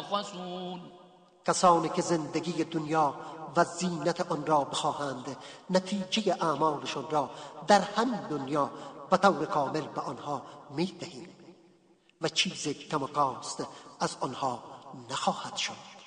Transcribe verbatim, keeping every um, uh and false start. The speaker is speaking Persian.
يبخسون. کسانی که زندگی دنیا و زینت آن را بخواهند، نتیجه اعمالشان را در همین دنیا به طور کامل به آنها می‌دهیم و چیز کم و کاست از آنها نخواهد شد.